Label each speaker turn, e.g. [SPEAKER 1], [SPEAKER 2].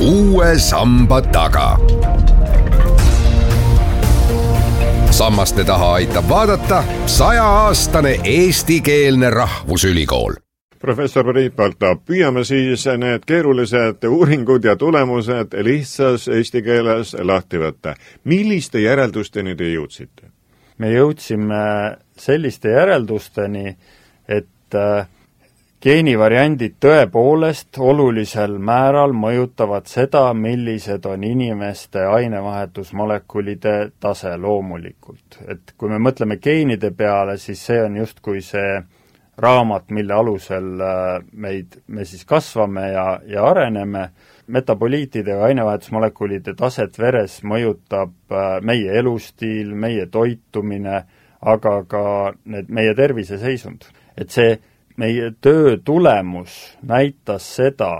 [SPEAKER 1] uue samba taga. Sammaste taha aitab vaadata 100-aastane eestikeelne rahvusülikool.
[SPEAKER 2] Professor Priit Palta, püüame siis need keerulised uuringud ja tulemused lihtsas eesti keeles lahti võtta. Milliste järeldusteni te jõudsite?
[SPEAKER 3] Me jõudsime selliste järeldusteni, et geenivariandid tõepoolest olulisel määral mõjutavad seda, millised on inimeste ainevahetusmolekulide tase loomulikult. Et kui me mõtleme geenide peale, siis see on justkui see raamat, mille alusel me siis kasvame ja areneme. Metaboliitide ja ainevahetusmolekulide taset veres mõjutab meie elustiil, meie toitumine, aga ka meie terviseseisund. Et see meie töö tulemus näitas seda,